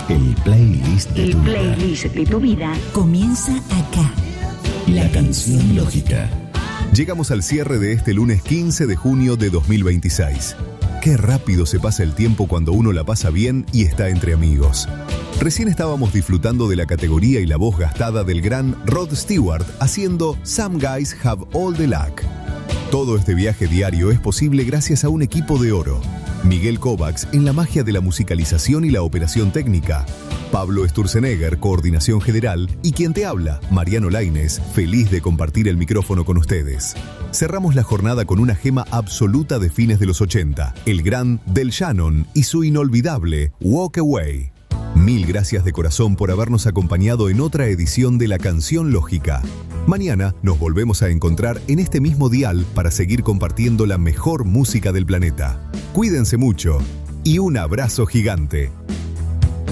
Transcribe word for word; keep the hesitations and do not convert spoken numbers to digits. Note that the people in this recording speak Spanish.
El playlist de El tu playlist de tu vida comienza acá. vida. La canción lógica. Llegamos al cierre de este lunes quince de junio de dos mil veintiséis. Qué rápido se pasa el tiempo cuando uno la pasa bien y está entre amigos. Recién estábamos disfrutando de la categoría y la voz gastada del gran Rod Stewart haciendo Some Guys Have All the Luck. Todo este viaje diario es posible gracias a un equipo de oro. Miguel Kovacs en la magia de la musicalización y la operación técnica. Pablo Sturzenegger, coordinación general, y quien te habla, Mariano Lainez, feliz de compartir el micrófono con ustedes. Cerramos la jornada con una gema absoluta de fines de los ochenta, el gran Del Shannon y su inolvidable Walk Away. Mil gracias de corazón por habernos acompañado en otra edición de La Canción Lógica. Mañana nos volvemos a encontrar en este mismo dial para seguir compartiendo la mejor música del planeta. Cuídense mucho y un abrazo gigante.